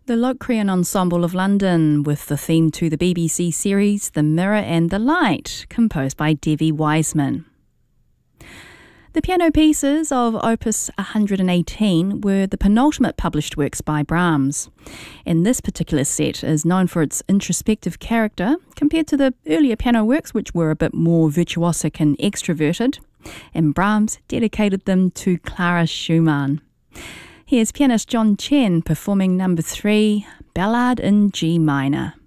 The Locrian Ensemble of London with the theme to the BBC series The Mirror and the Light, composed by Devi Wiseman. The piano pieces of Opus 118 were the penultimate published works by Brahms, and this particular set is known for its introspective character compared to the earlier piano works, which were a bit more virtuosic and extroverted, and Brahms dedicated them to Clara Schumann. Here's pianist John Chen performing number 3, Ballade in G minor.